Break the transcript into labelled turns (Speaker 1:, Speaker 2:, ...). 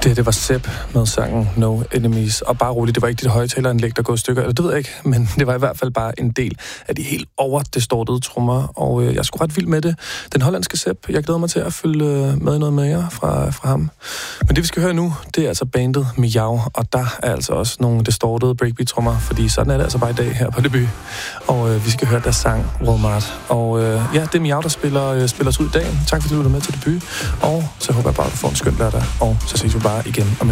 Speaker 1: Det var Sepp med sangen No Enemies. Og bare roligt, det var ikke dit højtaleranlæg, der går i stykker, eller det ved jeg ikke, men det var i hvert fald bare en del af de helt overdistortede trommer, og jeg er sgu ret vild med det. Den hollandske Sepp, jeg glæder mig til at følge med i noget mere fra ham. Men det vi skal høre nu, det er altså bandet Miao, og der er altså også nogle distortede breakbeat-trommer, fordi sådan er det altså bare i dag her på Debut. Og vi skal høre deres sang Walmart. Og ja, det er Miao, der spiller os ud i dag. Tak fordi du var med til Debut, og så håber jeg bare, at du får en skøn lørdag, og så ses vi bare igen om